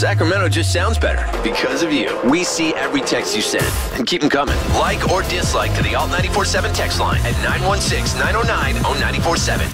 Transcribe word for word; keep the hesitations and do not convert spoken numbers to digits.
Sacramento just sounds better because of you. We see every text you send and keep them coming. Like or dislike to the Alt nine four seven text line at nine one six, nine oh nine, oh nine four seven.